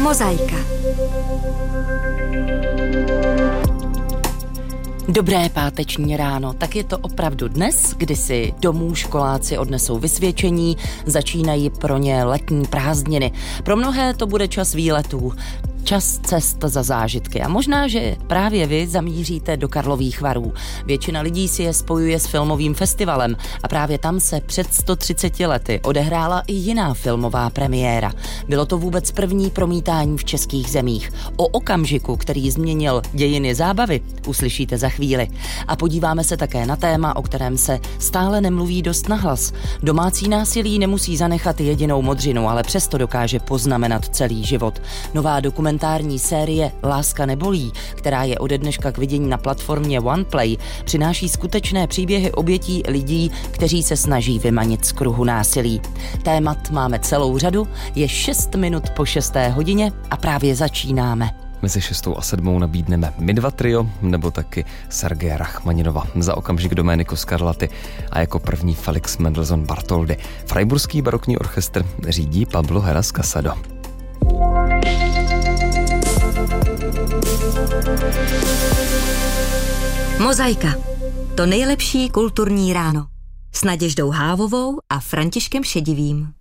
Mozaika. Dobré páteční ráno, tak je to opravdu dnes, kdy si domů školáci odnesou vysvědčení, začínají pro ně letní prázdniny. Pro mnohé to bude čas výletů, čas cest za zážitky a možná, že právě vy zamíříte do Karlových Varů. Většina lidí si je spojuje s filmovým festivalem a právě tam se před 130 lety odehrála i jiná filmová premiéra. Bylo to vůbec první promítání v českých zemích. O okamžiku, který změnil dějiny zábavy, uslyšíte za chvíli. A podíváme se také na téma, o kterém se stále nemluví dost nahlas. Domácí násilí nemusí zanechat jedinou modřinu, ale přesto dokáže poznamenat celý život. Nová dokumentární série Láska nebolí, která je ode dneška k vidění na platformě OnePlay, přináší skutečné příběhy obětí lidí, kteří se snaží vymanit z kruhu násilí. Témat máme celou řadu, je 6 minut po 6. hodině a právě začínáme. Mezi 6. a 7. nabídneme My dva trio, nebo taky Sergeje Rachmaninova, za okamžik Domenico Scarlatti a jako první Felix Mendelssohn Bartholdy. Freiburský barokní orchestr řídí Pablo Heras Casado. Mozaika. To nejlepší kulturní ráno. S Naděždou Hávovou a Františkem Šedivým.